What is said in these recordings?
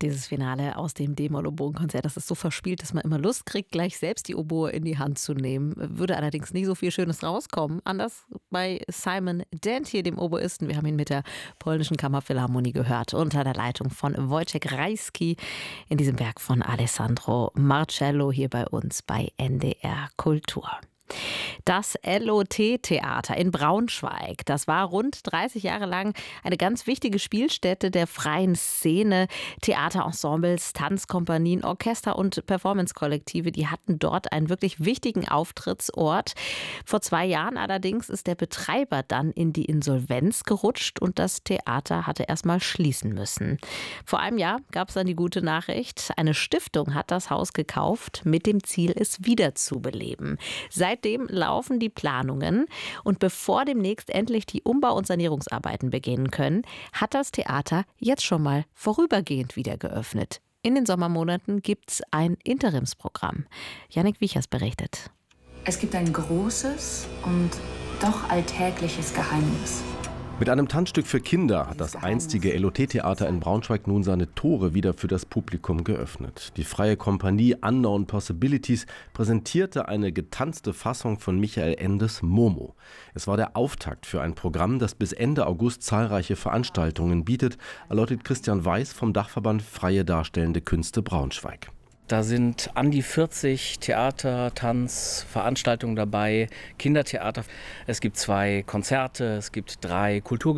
Dieses Finale aus dem D-Moll-Oboen-Konzert, das ist so verspielt, dass man immer Lust kriegt, gleich selbst die Oboe in die Hand zu nehmen. Würde allerdings nicht so viel Schönes rauskommen. Anders bei Simon Dent, dem Oboisten. Wir haben ihn mit der polnischen Kammerphilharmonie gehört, unter der Leitung von Wojciech Rajski in diesem Werk von Alessandro Marcello hier bei uns bei NDR Kultur. Das LOT-Theater in Braunschweig, das war rund 30 Jahre lang eine ganz wichtige Spielstätte der freien Szene. Theaterensembles, Tanzkompanien, Orchester und Performance-Kollektive, die hatten dort einen wirklich wichtigen Auftrittsort. Vor 2 Jahren allerdings ist der Betreiber dann in die Insolvenz gerutscht und das Theater hatte erstmal schließen müssen. Vor einem Jahr gab es dann die gute Nachricht, eine Stiftung hat das Haus gekauft mit dem Ziel, es wiederzubeleben. Seitdem laufen die Planungen und bevor demnächst endlich die Umbau- und Sanierungsarbeiten beginnen können, hat das Theater jetzt schon mal vorübergehend wieder geöffnet. In den Sommermonaten gibt es ein Interimsprogramm. Jannik Wiechers berichtet. Es gibt ein großes und doch alltägliches Geheimnis. Mit einem Tanzstück für Kinder hat das einstige LOT-Theater in Braunschweig nun seine Tore wieder für das Publikum geöffnet. Die freie Kompanie Unknown Possibilities präsentierte eine getanzte Fassung von Michael Endes Momo. Es war der Auftakt für ein Programm, das bis Ende August zahlreiche Veranstaltungen bietet, erläutert Christian Weiß vom Dachverband Freie Darstellende Künste Braunschweig. Da sind an die 40 Theater-, Tanz-, Veranstaltungen dabei, Kindertheater. Es gibt 2 Konzerte, es gibt 3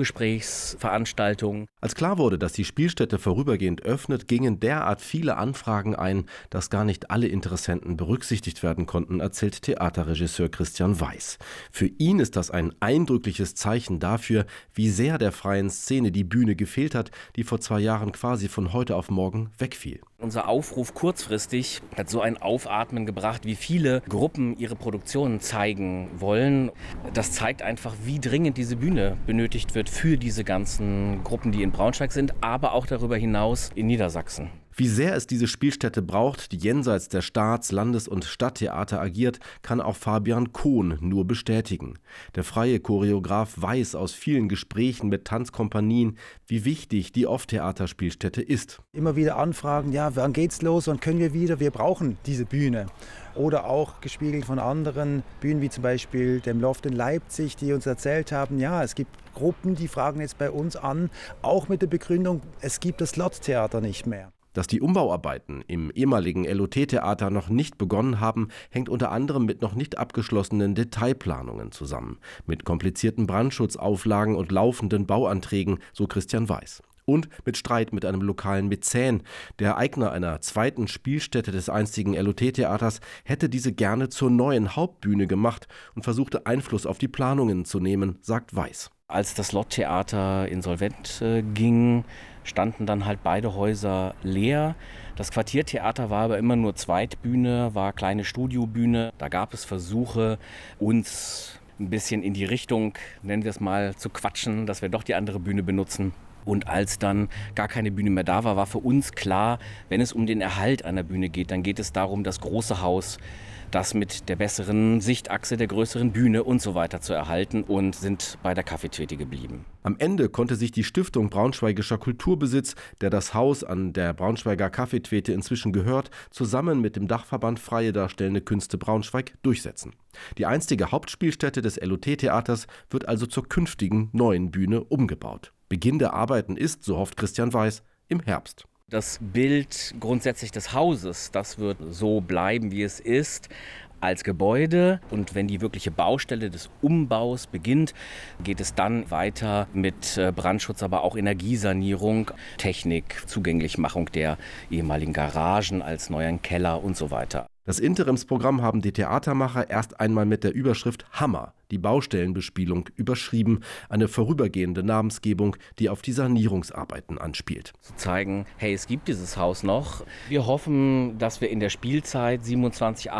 Kulturgesprächsveranstaltungen. Als klar wurde, dass die Spielstätte vorübergehend öffnet, gingen derart viele Anfragen ein, dass gar nicht alle Interessenten berücksichtigt werden konnten, erzählt Theaterregisseur Christian Weiß. Für ihn ist das ein eindrückliches Zeichen dafür, wie sehr der freien Szene die Bühne gefehlt hat, die vor 2 Jahren quasi von heute auf morgen wegfiel. Unser Aufruf kurzfristig hat so ein Aufatmen gebracht, wie viele Gruppen ihre Produktionen zeigen wollen. Das zeigt einfach, wie dringend diese Bühne benötigt wird für diese ganzen Gruppen, die in Braunschweig sind, aber auch darüber hinaus in Niedersachsen. Wie sehr es diese Spielstätte braucht, die jenseits der Staats-, Landes- und Stadttheater agiert, kann auch Fabian Kohn nur bestätigen. Der freie Choreograf weiß aus vielen Gesprächen mit Tanzkompanien, wie wichtig die Off-Theater-Spielstätte ist. Immer wieder Anfragen, ja, wann geht's los, wann können wir wieder, wir brauchen diese Bühne. Oder auch gespiegelt von anderen Bühnen, wie zum Beispiel dem Loft in Leipzig, die uns erzählt haben, ja, es gibt Gruppen, die fragen jetzt bei uns an, auch mit der Begründung, es gibt das Lott-Theater nicht mehr. Dass die Umbauarbeiten im ehemaligen LOT-Theater noch nicht begonnen haben, hängt unter anderem mit noch nicht abgeschlossenen Detailplanungen zusammen. Mit komplizierten Brandschutzauflagen und laufenden Bauanträgen, so Christian Weiß. Und mit Streit mit einem lokalen Mäzen. Der Eigner einer zweiten Spielstätte des einstigen LOT-Theaters hätte diese gerne zur neuen Hauptbühne gemacht und versuchte Einfluss auf die Planungen zu nehmen, sagt Weiß. Als das Lott-Theater insolvent ging, standen dann halt beide Häuser leer. Das Quartiertheater war aber immer nur Zweitbühne, war kleine Studiobühne. Da gab es Versuche, uns ein bisschen in die Richtung, nennen wir es mal, zu quatschen, dass wir doch die andere Bühne benutzen. Und als dann gar keine Bühne mehr da war, war für uns klar, wenn es um den Erhalt einer Bühne geht, dann geht es darum, das große Haus, das mit der besseren Sichtachse, der größeren Bühne und so weiter zu erhalten und sind bei der Kaffeetöte geblieben. Am Ende konnte sich die Stiftung Braunschweigischer Kulturbesitz, der das Haus an der Braunschweiger Kaffeetöte inzwischen gehört, zusammen mit dem Dachverband Freie Darstellende Künste Braunschweig durchsetzen. Die einstige Hauptspielstätte des LOT-Theaters wird also zur künftigen neuen Bühne umgebaut. Beginn der Arbeiten ist, so hofft Christian Weiß, im Herbst. Das Bild grundsätzlich des Hauses, das wird so bleiben, wie es ist, als Gebäude. Und wenn die wirkliche Baustelle des Umbaus beginnt, geht es dann weiter mit Brandschutz, aber auch Energiesanierung, Technik, Zugänglichmachung der ehemaligen Garagen als neuen Keller und so weiter. Das Interimsprogramm haben die Theatermacher erst einmal mit der Überschrift Hammer, die Baustellenbespielung, überschrieben, eine vorübergehende Namensgebung, die auf die Sanierungsarbeiten anspielt. Zu zeigen, hey, es gibt dieses Haus noch. Wir hoffen, dass wir in der Spielzeit 27,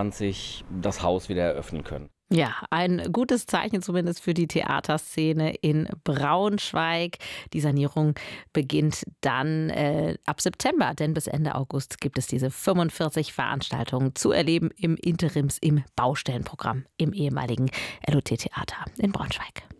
28 das Haus wieder eröffnen können. Ja, ein gutes Zeichen zumindest für die Theaterszene in Braunschweig. Die Sanierung beginnt dann ab September, denn bis Ende August gibt es diese 45 Veranstaltungen zu erleben im Baustellenprogramm im ehemaligen LOT-Theater in Braunschweig.